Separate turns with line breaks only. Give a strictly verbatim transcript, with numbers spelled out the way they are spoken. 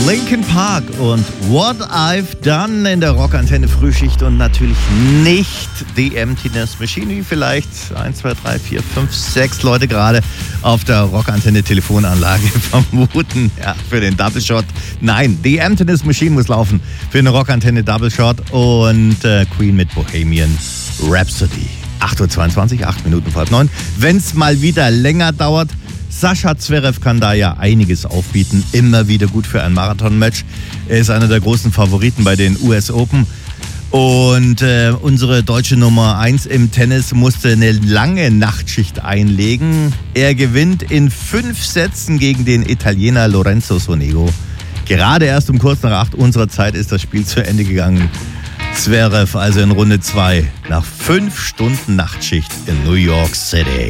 Linkin Park und What I've Done in der Rockantenne Frühschicht und natürlich nicht The Emptiness Machine, wie vielleicht eins, zwei, drei, vier, fünf, sechs Leute gerade auf der Rockantenne Telefonanlage vermuten. Ja, für den Double Shot. Nein, The Emptiness Machine muss laufen für eine Rockantenne Double Shot und äh, Queen mit Bohemian Rhapsody. acht Uhr zweiundzwanzig, acht Minuten vor halb neun. Wenn es mal wieder länger dauert, Sascha Zverev kann da ja einiges aufbieten. Immer wieder gut für ein Marathon-Match. Er ist einer der großen Favoriten bei den U S Open. Und äh, unsere deutsche Nummer eins im Tennis musste eine lange Nachtschicht einlegen. Er gewinnt in fünf Sätzen gegen den Italiener Lorenzo Sonego. Gerade erst um kurz nach acht unserer Zeit ist das Spiel zu Ende gegangen. Zverev also in Runde zwei nach fünf Stunden Nachtschicht in New York City.